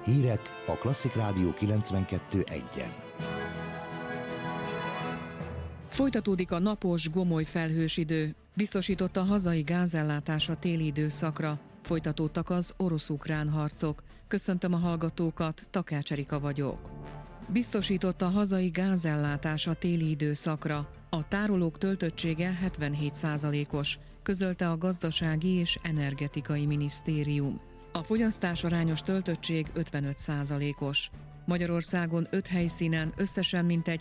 Hírek a Klasszik Rádió 92.1-en. Folytatódik a napos, gomoly felhős idő. Biztosított a hazai gázellátás a téli időszakra. Folytatódtak az orosz-ukrán harcok. Köszöntöm a hallgatókat, Takács Erika vagyok. Biztosított a hazai gázellátás a téli időszakra. A tárolók töltöttsége 77%-os, közölte a Gazdasági és Energetikai Minisztérium. A fogyasztás arányos töltöttség 55%-os. Magyarországon 5 helyszínen összesen mintegy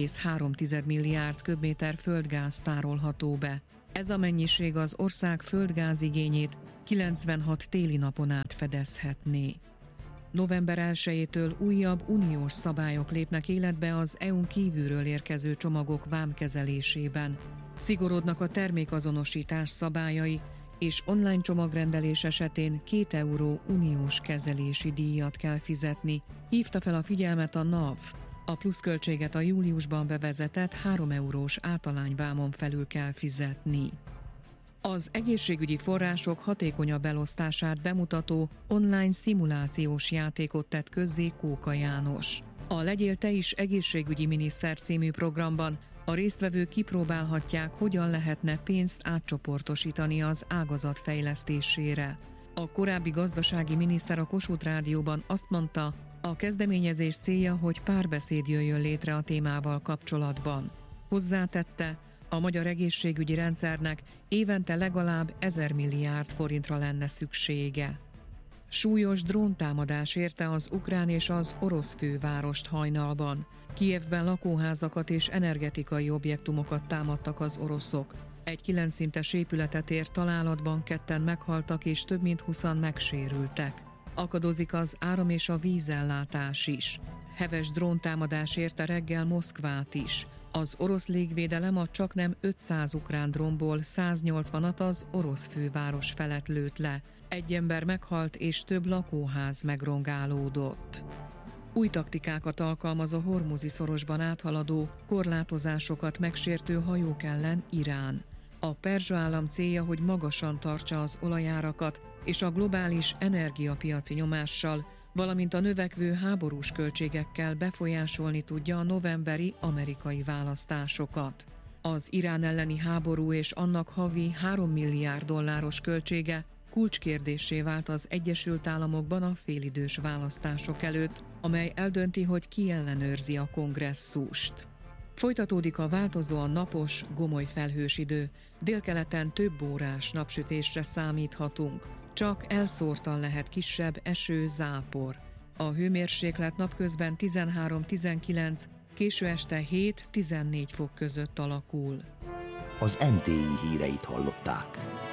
6,3 milliárd köbméter földgáz tárolható be. Ez a mennyiség az ország földgázigényét 96 téli napon át fedezhetné. November 1-től újabb uniós szabályok lépnek életbe az EU-n kívülről érkező csomagok vámkezelésében. Szigorodnak a termékazonosítás szabályai, és online csomagrendelés esetén 2 euró uniós kezelési díjat kell fizetni, hívta fel a figyelmet a NAV. A pluszköltséget a júliusban bevezetett 3 eurós általányvámon felül kell fizetni. Az egészségügyi források hatékonyabb elosztását bemutató online szimulációs játékot tett közzé Kóka János. A Legyél te is egészségügyi miniszter című programban a résztvevők kipróbálhatják, hogyan lehetne pénzt átcsoportosítani az ágazat fejlesztésére. A korábbi gazdasági miniszter a Kossuth Rádióban azt mondta, a kezdeményezés célja, hogy párbeszéd jöjjön létre a témával kapcsolatban. Hozzátette, a magyar egészségügyi rendszernek évente legalább 1000 milliárd forintra lenne szüksége. Súlyos dróntámadás érte az ukrán és az orosz fővárost hajnalban. Kijevben lakóházakat és energetikai objektumokat támadtak az oroszok. Egy 9 szintes épületet ért találatban 2-en meghaltak és több mint 20-an megsérültek. Akadozik az áram- és a vízellátás is. Heves dróntámadás érte reggel Moszkvát is. Az orosz légvédelem a csaknem 500 ukrán drónból 180-at az orosz főváros felett lőtt le. Egy ember meghalt és több lakóház megrongálódott. Új taktikákat alkalmaz a Hormuzi szorosban áthaladó, korlátozásokat megsértő hajók ellen Irán. A perzsa állam célja, hogy magasan tartsa az olajárakat, és a globális energiapiaci nyomással, valamint a növekvő háborús költségekkel befolyásolni tudja a novemberi amerikai választásokat. Az Irán elleni háború és annak havi 3 milliárd dolláros költsége kulcskérdéssé vált az Egyesült Államokban a félidős választások előtt, amely eldönti, hogy ki ellenőrzi a kongresszust. Folytatódik a változóan napos, gomoly felhős idő, délkeleten több órás napsütésre számíthatunk, csak elszórtan lehet kisebb eső, zápor. A hőmérséklet napközben 13-19, késő este 7-14 fok között alakul. Az MTI híreit hallották.